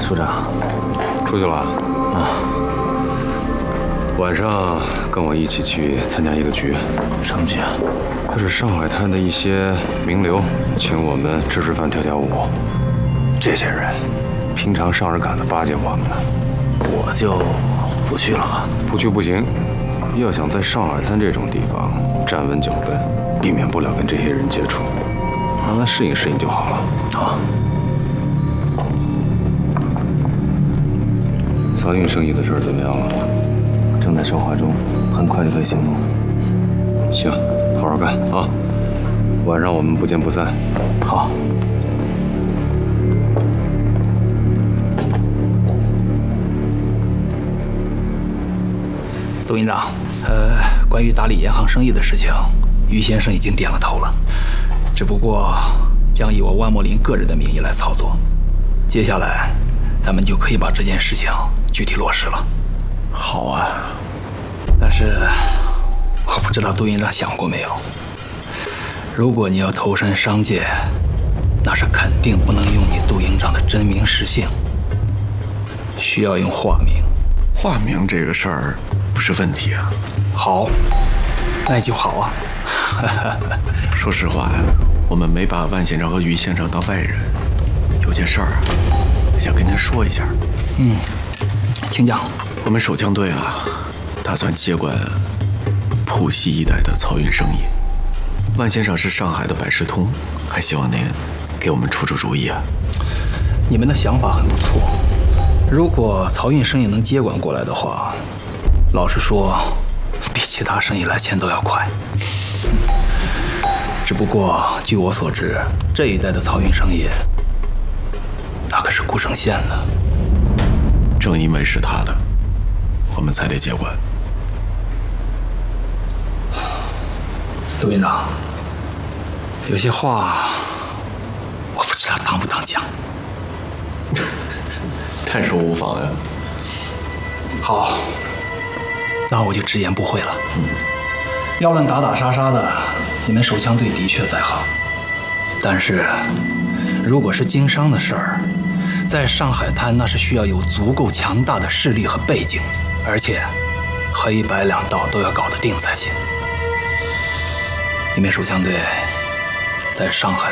处长， 出去了啊？晚上跟我一起去参加一个局。 什么局啊？ 就是上海滩的一些名流请我们吃吃饭、跳跳舞。这些人平常上着赶着巴结我们呢。 我就不去了吧。 不去不行，要想在上海滩这种地方站稳脚跟，避免不了跟这些人接触，慢慢适应适应就好了。 好。 漕运生意的事儿怎么样了？ 正在筹划中，很快就可以行动。 行，好好干啊！晚上我们不见不散。 好。 杜营长，关于打理银行生意的事情，于先生已经点了头了，只不过将以我万墨林个人的名义来操作。接下来，咱们就可以把这件事情具体落实了。 好啊。 但是，我不知道杜营长想过没有，如果你要投身商界，那是肯定不能用你杜营长的真名实姓，需要用化名。 化名这个事儿不是问题啊。 好，那就好啊。 说实话呀，我们没把万先生和于先生当外人，有件事儿啊，想跟您说一下。 请讲。 我们守将队啊，打算接管浦西一带的漕运生意。万先生是上海的百事通，还希望您给我们出出主意啊。 你们的想法很不错，如果漕运生意能接管过来的话，老实说，比其他生意来钱都要快。只不过据我所知，这一带的漕运生意，那可是顾城县的。 正因为是他的，我们才得接管。 杜营长，有些话我不知道当不当讲。 但说无妨呀。 好，那我就直言不讳了。要论打打杀杀的，你们手枪队的确在行，但是如果是经商的事儿，在上海滩那是需要有足够强大的势力和背景，而且黑白两道都要搞得定才行。你们手枪队在上海